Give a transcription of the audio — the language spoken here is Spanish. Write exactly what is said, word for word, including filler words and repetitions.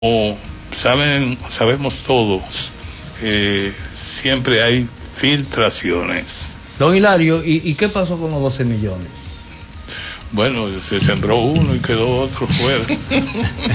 Como saben, sabemos todos, eh, siempre hay filtraciones. Don Hilario, ¿y, ¿y qué pasó con los doce millones? Bueno, se sembró uno y quedó otro fuera.